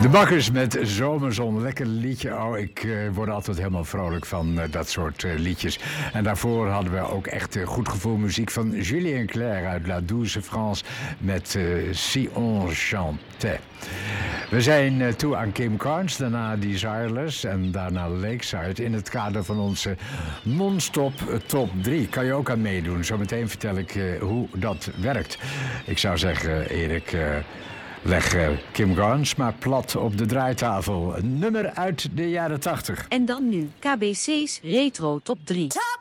De Bakkers met Zomerzon, lekker liedje. Oh, ik word altijd helemaal vrolijk van dat soort liedjes. En daarvoor hadden we ook echt goed gevoel muziek van Julien Clerc uit La Douce France met Si on chantait. We zijn toe aan Kim Carnes, daarna Desireless en daarna Lakeside in het kader van onze non-stop top 3. Kan je ook aan meedoen. Zometeen vertel ik hoe dat werkt. Ik zou zeggen, Erik, leg Kim Carnes maar plat op de draaitafel. Een nummer uit de jaren 80. En dan nu KBC's Retro Top 3. Top